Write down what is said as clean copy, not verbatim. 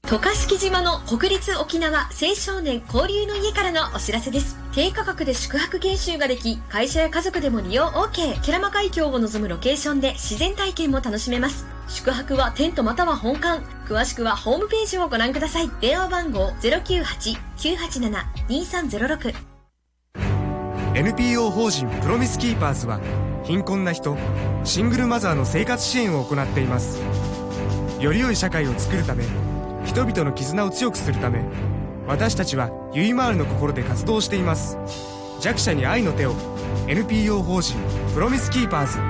渡嘉敷島の国立沖縄青少年交流の家からのお知らせです。低価格で宿泊研修ができ、会社や家族でも利用 OK。 ケラマ海峡を望むロケーションで自然体験も楽しめます。宿泊はテントまたは本館。詳しくはホームページをご覧ください。電話番号 098-987-2306。 NPO 法人プロミスキーパーズは貧困な人、シングルマザーの生活支援を行っています。より良い社会を作るため、人々の絆を強くするため、私たちはゆいまーるの心で活動しています。弱者に愛の手を。 NPO 法人プロミスキーパーズ。